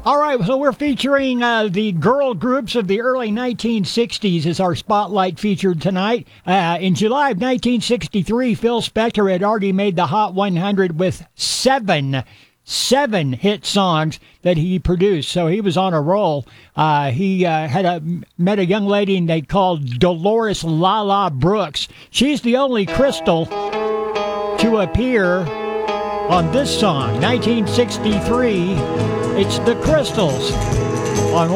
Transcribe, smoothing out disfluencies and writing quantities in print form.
All right, so we're featuring the girl groups of the early 1960s as our spotlight featured tonight. In July of 1963, Phil Spector had already made the Hot 100 with seven hit songs that he produced, so he was on a roll. He met a young lady they called Dolores Lala Brooks. She's the only Crystal to appear on this song, 1963. It's the Crystals on